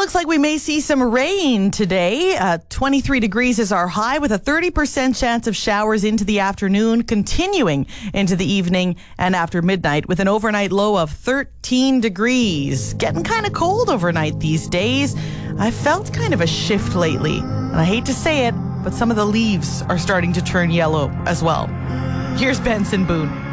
looks like we may see some rain today. 23 degrees is our high with a 30% chance of showers into the afternoon, continuing into the evening and after midnight with an overnight low of 13 degrees. Getting kind of cold overnight these days. I felt kind of a shift lately, and I hate to say it, but some of the leaves are starting to turn yellow as well. Here's Benson Boone.